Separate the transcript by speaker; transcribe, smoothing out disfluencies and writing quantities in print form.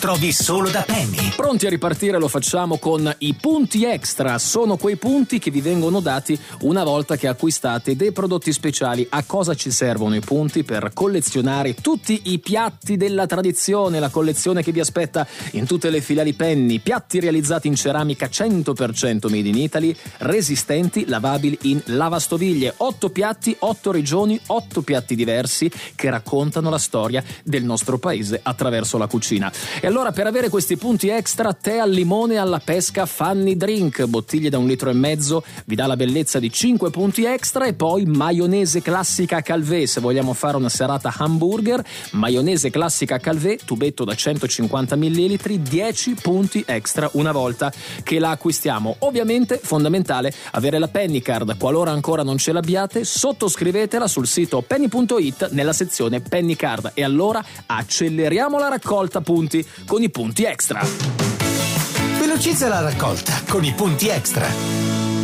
Speaker 1: trovi solo da Penny.
Speaker 2: Pronti a ripartire? Lo facciamo con i punti extra. Sono quei punti che vi vengono dati una volta che acquistate dei prodotti speciali. A cosa ci servono i punti? Per collezionare tutti i piatti della tradizione, la collezione che vi aspetta in tutte le filiali Penny. Piatti realizzati in ceramica 100% made in Italy, resistenti, lavabili in lavastoviglie. 8 piatti, 8 regioni, 8 piatti diversi che raccontano la storia del nostro paese attraverso la cucina. E allora, per avere questi punti extra, tè al limone alla pesca Fanny Drink, bottiglie da 1,5 litri, vi dà la bellezza di 5 punti extra. E poi maionese classica Calvé, se vogliamo fare una serata hamburger, maionese classica Calvé, tubetto da 150 millilitri, 10 punti extra una volta che la acquistiamo. Ovviamente fondamentale avere la Penny Card. Qualora ancora non ce l'abbiate, sottoscrivetela sul sito penny.it nella sezione Penny Card. E allora acceleriamo la raccolta punti con i punti extra.
Speaker 1: Velocizza la raccolta con i punti extra.